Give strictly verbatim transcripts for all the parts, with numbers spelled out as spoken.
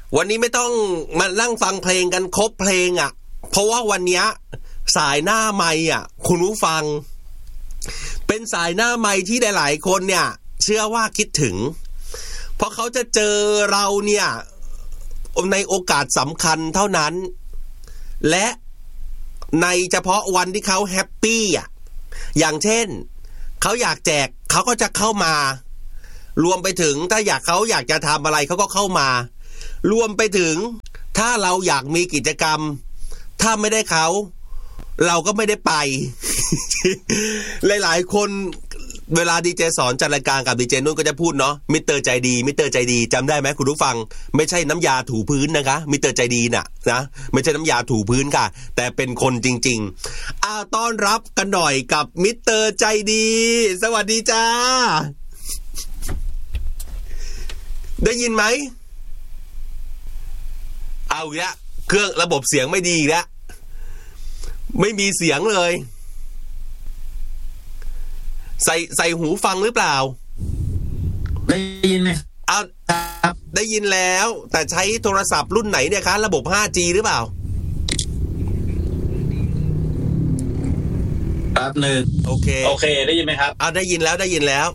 วันนี้ไม่ต้องมานั่งฟังเพลงกันครบเพลงอ่ะเพราะว่าวันนี้สายหน้าไมค์อ่ะคุณผู้ฟังเป็นสายหน้าไมค์ที่หลายๆคนเนี่ยเชื่อว่าคิดถึงเพราะเขาจะเจอเราเนี่ยในโอกาสสำคัญเท่านั้นและในเฉพาะวันที่เขาแฮปปี้อ่ะอย่างเช่นเขาอยากแจกเขาก็จะเข้ามารวมไปถึงถ้าอยากเขาอยากจะทำอะไรเขาก็เข้ามารวมไปถึงถ้าเราอยากมีกิจกรรมถ้าไม่ได้เขาเราก็ไม่ได้ไป หลายๆคนเวลาดีเจสอนจัดรายการกับดีเจนุ่นก็จะพูดเนาะมิสเตอร์ใจดีมิสเตอร์ใจดีจำได้ไหมคุณผู้ฟังไม่ใช่น้ำยาถูพื้นนะคะมิสเตอร์ใจดีน่ะนะไม่ใช่น้ำยาถูพื้นค่ะแต่เป็นคนจริงๆอ้าวต้อนรับกันหน่อยกับมิสเตอร์ใจดีสวัสดีจ้าได้ยินไหมเอาอีกแล้วเครื่องระบบเสียงไม่ดีอีกแล้วไม่มีเสียงเลยใส่ใส่หูฟังหรือเปล่าได้ยินไหมอ้าวได้ยินแล้วแต่ใช้โทรศัพท์รุ่นไหนเนี่ยคะระบบ ห้าจี หรือเปล่าแป๊บนึงโอเคโอเคได้ยินไหมครับอ้าวได้ยินแล้วได้ยินแล้ว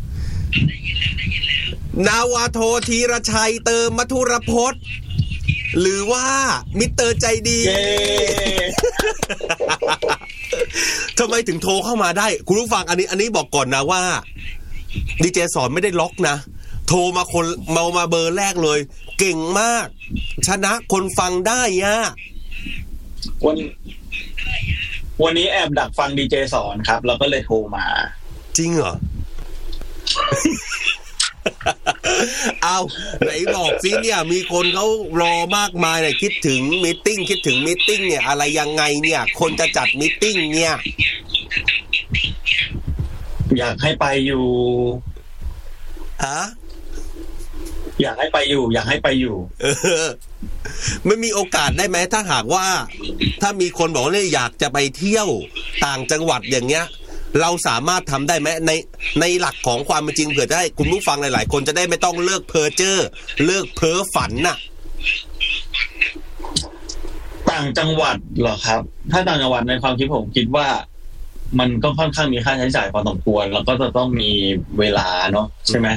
นาวาโทธีรชัยเติมมัทุรพจน์หรือว่ามิสเตอร์ใจดีทำไมถึงโทรเข้ามาได้คุณผู้ฟังอันนี้อันนี้บอกก่อนนะว่าดีเจสอนไม่ได้ล็อกนะโทรมาคนเมามาเบอร์แรกเลยเก่งมากชนะคนฟังได้อ่ะวันวันนี้แอบดักฟังดีเจสอนครับเราก็เลยโทรมาจริงเหรอ เอาไหนบอกสิเนี่ยมีคนเขารอมากมายเลยคิดถึงมีตติ้งคิดถึงมีตติ้งเนี่ยอะไรยังไงเนี่ยคนจะจัดมีตติ้งเนี่ยอยากให้ไปอยู่ฮะอยากให้ไปอยู่อยากให้ไปอยู่เออไม่มีโอกาสได้ไหมถ้าหากว่าถ้ามีคนบอกว่าเนี่ยอยากจะไปเที่ยวต่างจังหวัดอย่างเงี้ยเราสามารถทำได้ไหมในในหลักของความเป็นจริงเผื่อจะให้คุณผู้ฟังหลายๆคนจะได้ไม่ต้องเลิกเพ้อเจ้อเลิกเพ้อฝันน่ะต่างจังหวัดเหรอครับถ้าต่างจังหวัดในความคิดผมคิดว่ามันก็ค่อนข้างมีค่าใช้จ่ายพอสมควรแล้วก็จะต้องมีเวลาเนาะใช่ไหม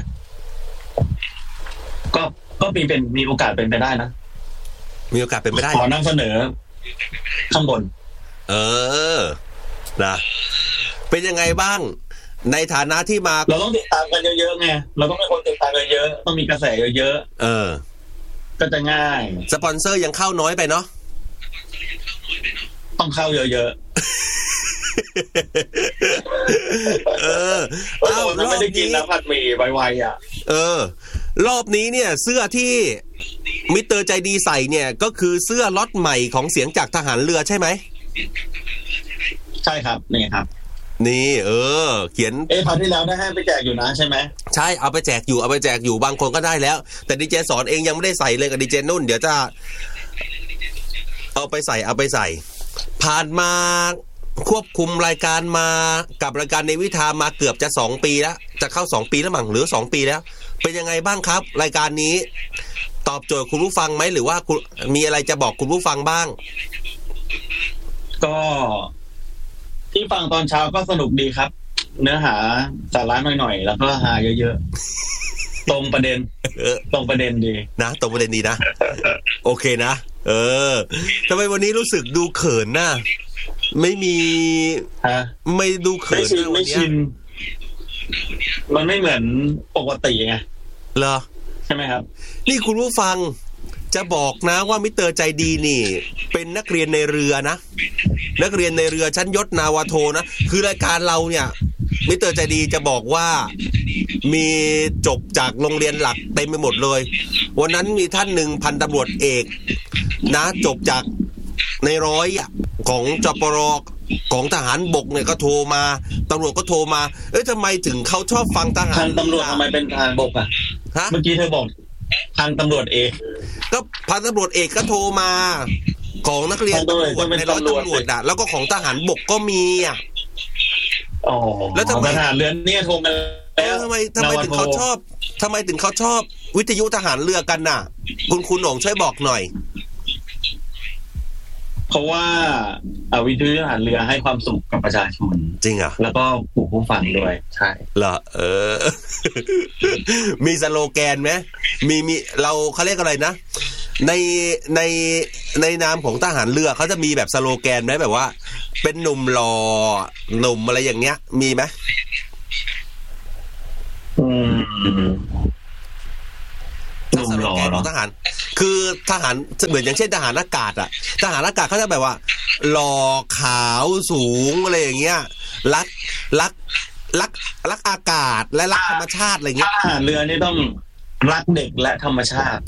ก็ก็มีเป็นมีโอกาสเป็นไปได้นะมีโอกาสเป็นไปได้ขอนำเสนอข้างบนเออนะเป็นยังไงบ้างในฐานะที่มาเราต้องติดตามกันเยอะๆไงเราต้องให้คนติดตามกันเยอะต้องมีกระแสเยอะๆเออก็จะง่ายสปอนเซอร์ยังเข้าน้อยไปเนาะต้องเข้าเยอะๆเออเอาเราไม่ได้กินน้ำผัดหมี่ไวๆอ่ะเออรอบนี้เนี่ยเสื้อที่มิสเตอร์ใจดีใส่เนี่ยก็คือเสื้อล็อตใหม่ของเสียงจากทหารเรือใช่ไหมใช่ครับนี่ครับนี่เออเขียนเอ๊ะคราวที่แล้วได้ให้ไปแจกอยู่นะใช่ไหมใช่เอาไปแจกอยู่เอาไปแจกอยู่บางคนก็ได้แล้วแต่ดีเจสอนเองยังไม่ได้ใส่เลยกับดีเจนุ่นเดี๋ยวจะเอาไปใส่เอาไปใส่ผ่านมาควบคุมรายการมากับรายการในวิธามาเกือบจะสองปีแล้วจะเข้าสองปีแล้วมั้งหรือสองปีแล้วเป็นยังไงบ้างครับรายการนี้ตอบโจทย์คุณผู้ฟังไหมหรือว่ามีอะไรจะบอกคุณผู้ฟังบ้างก็ที่ฟังตอนเช้าก็สนุกดีครับเนื้อหาสาระหน่อยๆแล้วก็หาเยอะๆตรงประเด็นตรงประเด็นดีนะตรงประเด็นดีนะโอเคนะเออทำไมวันนี้รู้สึกดูเขินน่ะไม่มีฮะไม่ดูเขินไม่ชินมันไม่เหมือนปกติไงเหรอใช่ไหมครับนี่คุณผู้ฟังจะบอกนะว่ามิสเตอร์ใจดีนี่เป็นนักเรียนในเรือนะนักเรียนในเรือชั้นยศนาวาโทนะคือรายการเราเนี่ยมิสเตอร์ใจดีจะบอกว่ามีจบจากโรงเรียนหลักเต็มไปหมดเลยวันนั้นมีท่านหนึ่งพันตำรวจเอกนะจบจากในร้อยของจปรของทหารบกเนี่ยก็โทรมาตำรวจก็โทรมาเอ้ยทำไมถึงเขาชอบฟังทหารตำรวจทำไมเป็นทหารบกอ่ะเมื่อกี้เธอบอกพันตำรวจเอกก็พันตำรวจเอกก็โทรมาของนักเรียนตำรวจในร้อยตำรวจอ่ะแล้วก็ของทหารบกก็มีอ่ะอ๋อแล้วทำไมทหารเรือเนี่ยโทรมาทำไมทำไมถึงเขาชอบทำไมถึงเขาชอบวิทยุทหารเรือกันน่ะ คุณคุณโหน่งช่วยบอกหน่อยเพราะว่าวิทยุทหารเรือให้ความสุขกับประชาชนจริงอ่ะแล้วก็ผู้ผู้ฟังด้วยใช่เหรอเออ มีสโลแกนไหมมีมีเราเขาเรียกอะไรนะในในในนามของทหารเรือเขาจะมีแบบสโลแกนไหมแบบว่าเป็นหนุ่มหล่อหนุ่มอะไรอย่างเงี้ยมีไหมอืมสโลแกนของทหารคือทหารเหมือนอย่างเช่นทหารอากาศอ่ะทหารอากาศเขาจะแบบว่าหล่อขาวสูงอะไรอย่างเงี้ยรักรักรักรักอากาศและรักธรรมชาติอะไรเงี้ยทหารเรือนี่ต้องรักเด็กและธรรมชาติ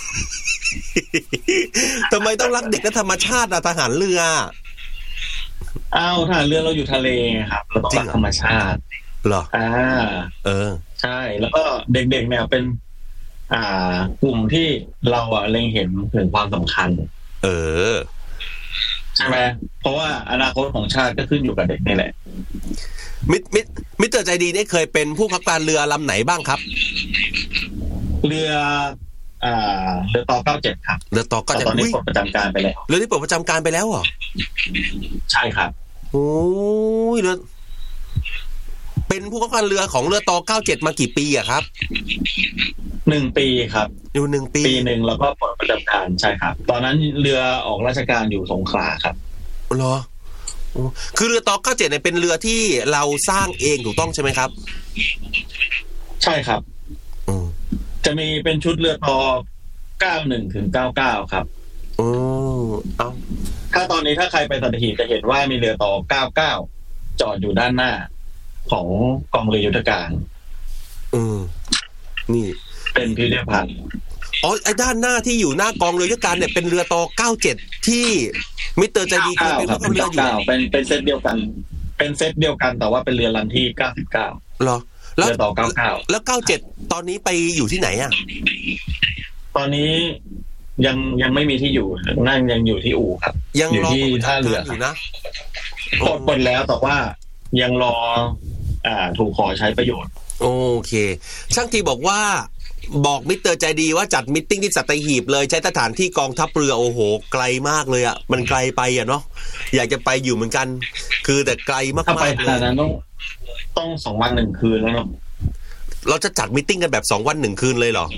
ทำไมต้องรักเด็กและธรรมชาติอะทหารเรืออ้าวทหารเรือเราอยู่ทะเลครับเราต้องรักธรรมชาติเหรออ่าเออใช่แล้วก็เด็กๆเนี่ยเป็นอ่ากลุ่มที่เราอะเล็งเห็นถึงความสำคัญเออใช่ไหมเพราะว่าอนาคตของชาติก็ขึ้นอยู่กับเด็กนี่แหละมิมิมิสเตอร์ใจดีนี่เคยเป็นผู้ขับการเรือลำไหนบ้างครับเรืออ่าเรือต่อเก้าเจ็ดครับเรือต่อก็จะตอนนี้ปลดประจำการไปแล้วเรือที่ปลดประจำการไปแล้วเหรอใช่ครับโอ้ยเรือเป็นผู้ขับการเรือของเรือต่อเก้าเจ็ดมากี่ปีอะครับหนึ่งปีครับอยู่หนึ่งปีปีหนึ่งแล้วก็ปลดประจำการใช่ครับตอนนั้นเรือออกราชการอยู่สงขลาครับเหรอคือเรือต่อเก้าเจ็ดเนี่ยเป็นเรือที่เราสร้างเองถูกต้องใช่ไหมครับใช่ครับจะมีเป็นชุดเรือต่อเก้าหนึ่งถึงเก้าเก้าครับโอ้เอ้าถ้าตอนนี้ถ้าใครไปสัตหีบจะเห็นว่ามีเรือต่อเก้าเก้าจอดอยู่ด้านหน้าของกองเรือยุทธการอืมนี่เป็นพิพิธภัณฑ์อ๋อไอ้ด้านหน้าที่อยู่หน้ากองเรือยุทธการเนี่ยเป็นเรือต่อเก้าเจ็ดที่มิสเตอร์ใจดีเคยเป็นผู้เรืออยู่เป็นเป็นเซตเดียวกันเป็นเซตเดียวกันแต่ว่าเป็นเรือลำที่เก้าสิบเก้าเหรอเรือต่อเก้าเก้าแล้วเก้าเจ็ดตอนนี้ไปอยู่ที่ไหนอ่ะตอนนี้ยังยังไม่มีที่อยู่นั่งยังอยู่ที่อู่ครับยังอยู่ที่ท่าเรืออยู่นะปลดปลดแล้วแต่ว่ายังรออ่าถูกขอใช้ประโยชน์โอเคช่างทีบอกว่าบอกมิสเตอร์ใจดีว่าจัดมิทติ้งที่สัตหีบเลยใช้สถานที่กองทัพเรือโอ้โหไกลมากเลยอ่ะมันไกลไปอ่ะเนาะอยากจะไปอยู่เหมือนกันคือแต่ไกลมากๆเลยถ้าไปขนาดนั้นต้องต้องสองวันหนึ่งคืนแล้วเนาะเราจะจัดมิทติ้งกันแบบสองวันหนึ่งคืนเลยเหรอ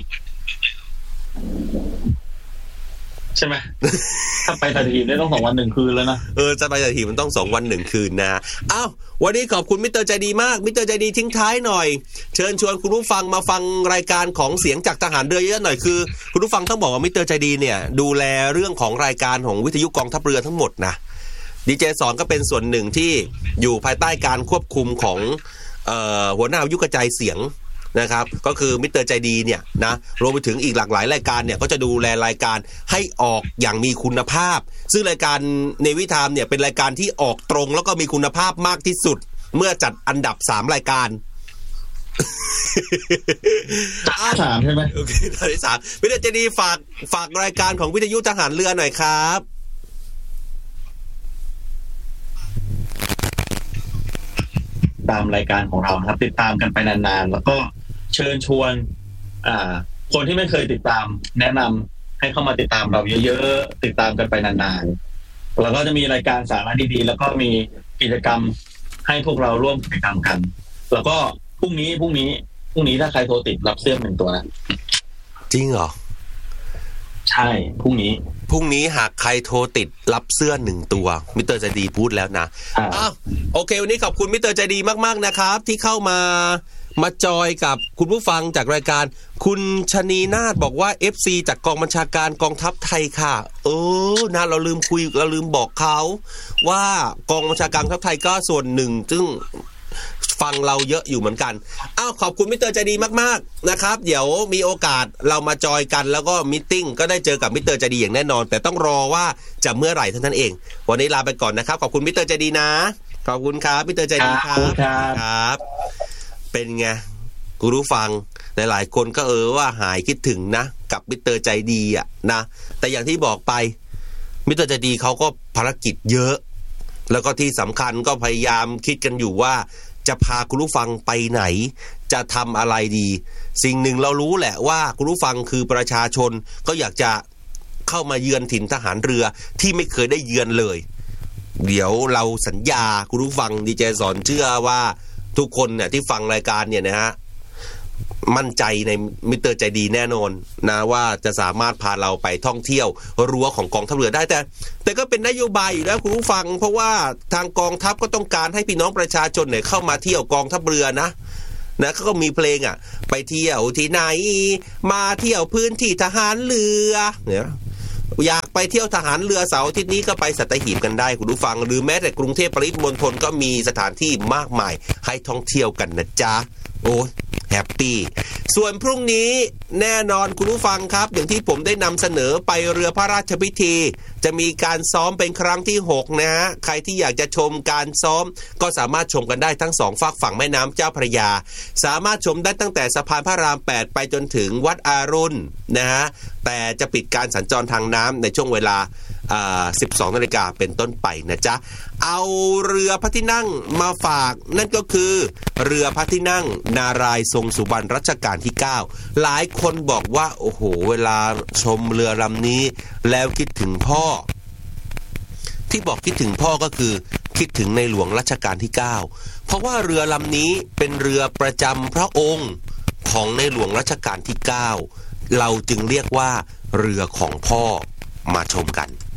ใช่ไหมถ้าไปสัตหีบได้ต้องสองวันหนึ่งคืนแล้วนะเออจะไปสัตหีบมันต้องสองวันหนึ่งคืนนะอ้าววันนี้ขอบคุณมิสเตอร์ใจดีมากมิสเตอร์ใจดีทิ้งท้ายหน่อยเชิญชวนคุณผู้ฟังมาฟังรายการของเสียงจากทหารเรือเยอะหน่อยคือคุณผู้ฟังต้องบอกว่ามิสเตอร์ใจดีเนี่ยดูแลเรื่องของรายการของวิทยุกองทัพเรือทั้งหมดนะดีเจสอนก็เป็นส่วนหนึ่งที่อยู่ภายใต้การควบคุมของเอ่อหัวหน้าวิทยุกระจายเสียงนะครับก็คือมิสเตอร์ใจดีเนี่ยนะรวมไปถึงอีกหลากหลายรายการเนี่ยก็จะดูแลรายการให้ออกอย่างมีคุณภาพซึ่งรายการเนวิไทม์เนี่ยเป็นรายการที่ออกตรงแล้วก็มีคุณภาพมากที่สุดเมื่อจัดอันดับสามรายการสามใช่ไหมโอเคตอนที่สามมิสเตอร์ใจดีฝากฝากรายการของวิทยุทหารเรือหน่อยครับตามรายการของเราครับติดตามกันไปนานๆแล้วก็เชิญชวนอ่าคนที่ไม่เคยติดตามแนะนำให้เข้ามาติดตามเราเยอะๆติดตามกันไปนานๆแล้วก็จะมีรายการสาระดีๆแล้วก็มีกิจกรรมให้พวกเราร่วมกิจกรรมกันแล้วก็พรุ่งนี้พรุ่งนี้พรุ่งนี้ถ้าใครโทรติดรับเสื้อหนึ่งตัวนะจริงเหรอใช่พรุ่งนี้พรุ่งนี้หากใครโทรติดรับเสื้อหนึ่งตัวมิสเตอร์ใจดีพูดแล้วนะอ้าวโอเควันนี้ขอบคุณมิสเตอร์ใจดีมากๆนะครับที่เข้ามามาจอยกับคุณผู้ฟังจากรายการคุณชนีนาฏบอกว่า เอฟ ซี จากกองบัญชาการกองทัพไทยค่ะเออนะเราลืมคุยเราลืมบอกเขาว่ากองบัญชาการกองทัพไทยก็ส่วนหนึ่งซึ่งฟังเราเยอะอยู่เหมือนกันอ้าวขอบคุณมิสเตอร์ใจดีมากๆนะครับเดี๋ยวมีโอกาสเรามาจอยกันแล้วก็มีตติ้งก็ได้เจอกับมิสเตอร์ใจดีอย่างแน่นอนแต่ต้องรอว่าจะเมื่อไหร่เท่านั้นเองวันนี้ลาไปก่อนนะครับขอบคุณมิสเตอร์ใจดีนะขอบคุณครับมิสเตอร์ใจดีครับครับเป็นไงคุณผู้ฟังหลายๆคนก็เออว่าหายคิดถึงนะกับมิสเตอร์ใจดีอ่ะนะแต่อย่างที่บอกไปมิสเตอร์ใจดีเขาก็ภารกิจเยอะแล้วก็ที่สำคัญก็พยายามคิดกันอยู่ว่าจะพาคุณผู้ฟังไปไหนจะทำอะไรดีสิ่งหนึ่งเรารู้แหละว่าคุณผู้ฟังคือประชาชนก็อยากจะเข้ามาเยือนถิ่นทหารเรือที่ไม่เคยได้เยือนเลยเดี๋ยวเราสัญญาคุณผู้ฟังดีเจสอนเชื่อว่าทุกคนเนี่ยที่ฟังรายการเนี่ยนะฮะมั่นใจในมิสเตอร์ใจดีแน่นอนนะว่าจะสามารถพาเราไปท่องเที่ยวรั้วของกองทัพเรือได้แต่แต่ก็เป็นนโยบายอยู่แล้วคุณผู้ฟังเพราะว่าทางกองทัพก็ต้องการให้พี่น้องประชาชนเนี่ยเข้ามาเที่ยวกองทัพเรือนะนะเขาก็มีเพลงอ่ะไปเที่ยวที่ไหนมาเที่ยวพื้นที่ทหารเรือเนี่ยอยากไปเที่ยวทหารเรือเสาร์อาทิตย์นี้ก็ไปสัตหีบกันได้คุณผู้ฟังหรือแม้แต่กรุงเทพปริมณฑลก็มีสถานที่มากมายให้ท่องเที่ยวกันนะจ๊ะโอ้แฮปปี้ส่วนพรุ่งนี้แน่นอนคุณผู้ฟังครับอย่างที่ผมได้นำเสนอไปเรือพระราชพิธีจะมีการซ้อมเป็นครั้งที่หกนะฮะใครที่อยากจะชมการซ้อมก็สามารถชมกันได้ทั้งสองฝั่งฝั่งแม่น้ำเจ้าพระยาสามารถชมได้ตั้งแต่สะพานพระรามแปดไปจนถึงวัดอรุณนะฮะแต่จะปิดการสัญจรทางน้ำในช่วงเวลาสิบสองนาฬิกาเป็นต้นไปนะจ๊ะเอาเรือพระที่นั่งมาฝากนั่นก็คือเรือพระที่นั่งนารายณ์ทรงสุบรรณรัชกาลที่เก้าหลายคนบอกว่าโอ้โหเวลาชมเรือลำนี้แล้วคิดถึงพ่อที่บอกคิดถึงพ่อก็คือคิดถึงในหลวงรัชกาลที่เก้าเพราะว่าเรือลำนี้เป็นเรือประจำพระองค์ของในหลวงรัชกาลที่เก้าเราจึงเรียกว่าเรือของพ่อมาชมกัน